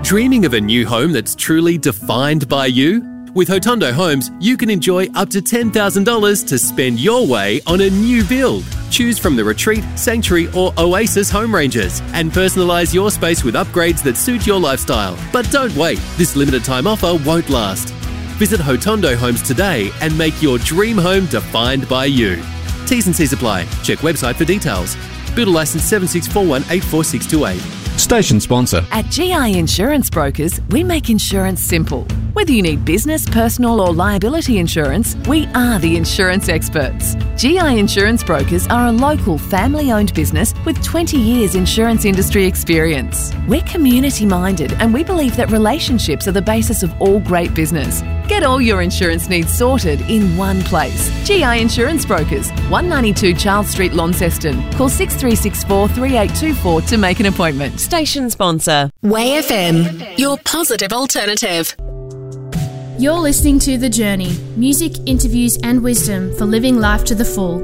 Dreaming of a new home that's truly defined by you? With Hotondo Homes, you can enjoy up to $10,000 to spend your way on a new build. Choose from the Retreat, Sanctuary or Oasis home ranges and personalise your space with upgrades that suit your lifestyle. But don't wait, this limited time offer won't last. Visit Hotondo Homes today and make your dream home defined by you. T's and C's apply. Check website for details. Builder licence 7641846228. Station sponsor. At GI Insurance Brokers, we make insurance simple. Whether you need business, personal or liability insurance, we are the insurance experts. GI Insurance Brokers are a local family-owned business with 20 years insurance industry experience. We're community-minded and we believe that relationships are the basis of all great business. Get all your insurance needs sorted in one place. GI Insurance Brokers, 192 Charles Street, Launceston. Call 6364 3824 to make an appointment. Station sponsor. Way FM, your positive alternative. You're listening to The Journey, music, interviews and wisdom for living life to the full.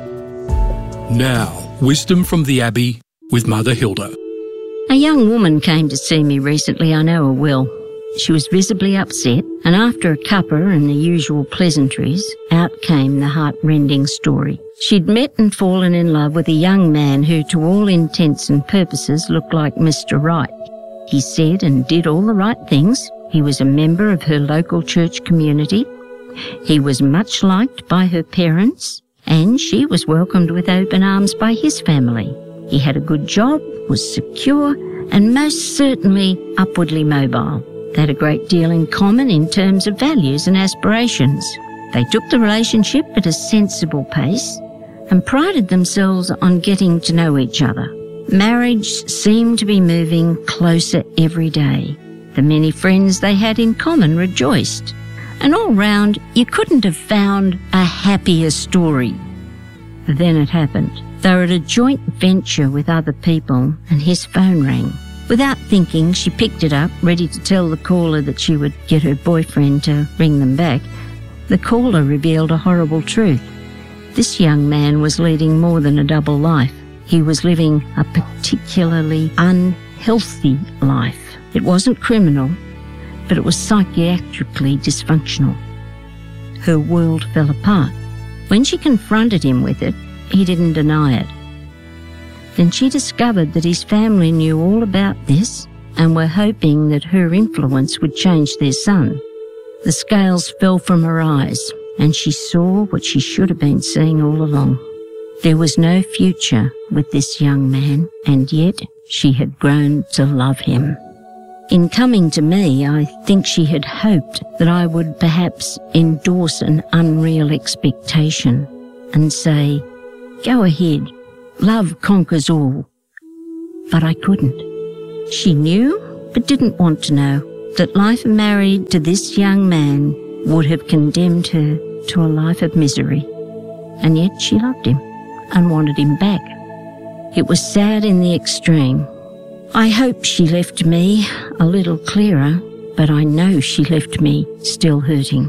Now, wisdom from the Abbey with Mother Hilda. A young woman came to see me recently, I know her well. She was visibly upset, and after a cuppa and the usual pleasantries, out came the heart-rending story. She'd met and fallen in love with a young man who, to all intents and purposes, looked like Mr. Right. He said and did all the right things. He was a member of her local church community. He was much liked by her parents, and she was welcomed with open arms by his family. He had a good job, was secure, and most certainly upwardly mobile. They had a great deal in common in terms of values and aspirations. They took the relationship at a sensible pace and prided themselves on getting to know each other. Marriage seemed to be moving closer every day. The many friends they had in common rejoiced. And all round, you couldn't have found a happier story. Then it happened. They were at a joint venture with other people and his phone rang. Without thinking, she picked it up, ready to tell the caller that she would get her boyfriend to ring them back. The caller revealed a horrible truth. This young man was leading more than a double life. He was living a particularly unhealthy life. It wasn't criminal, but it was psychiatrically dysfunctional. Her world fell apart. When she confronted him with it, he didn't deny it. Then she discovered that his family knew all about this and were hoping that her influence would change their son. The scales fell from her eyes and she saw what she should have been seeing all along. There was no future with this young man, and yet she had grown to love him. In coming to me, I think she had hoped that I would perhaps endorse an unreal expectation and say, "Go ahead. Love conquers all." But I couldn't. She knew, but didn't want to know, that life married to this young man would have condemned her to a life of misery. And yet she loved him and wanted him back. It was sad in the extreme. I hope she left me a little clearer, but I know she left me still hurting.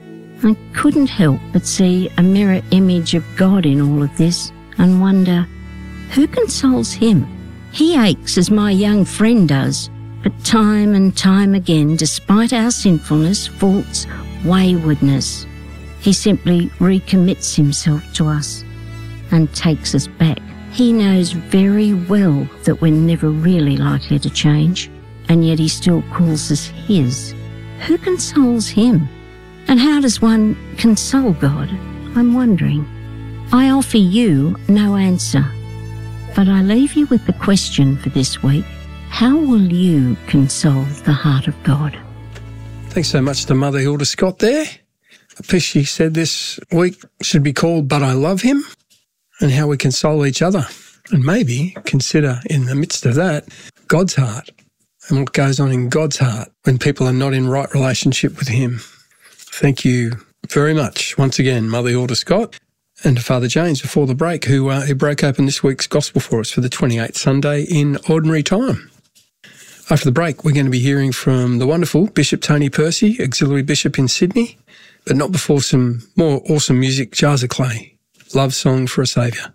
I couldn't help but see a mirror image of God in all of this and wonder, who consoles him? He aches as my young friend does, but time and time again, despite our sinfulness, faults, waywardness, he simply recommits himself to us and takes us back. He knows very well that we're never really likely to change, and yet he still calls us his. Who consoles him? And how does one console God? I'm wondering. I offer you no answer, but I leave you with the question for this week. How will you console the heart of God? Thanks so much to Mother Hilda Scott there. A piece she said this week should be called But I Love Him, and how we console each other. And maybe consider in the midst of that, God's heart and what goes on in God's heart when people are not in right relationship with him. Thank you very much once again, Mother Hilda Scott, and to Father James before the break, who broke open this week's Gospel for us for the 28th Sunday in Ordinary Time. After the break, we're going to be hearing from the wonderful Bishop Tony Percy, Auxiliary Bishop in Sydney, but not before some more awesome music. Jars of Clay, Love Song for a Saviour,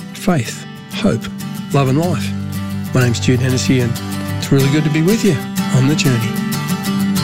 Faith, Hope, Love and Life. My name's Jude Hennessy, and it's really good to be with you on the journey.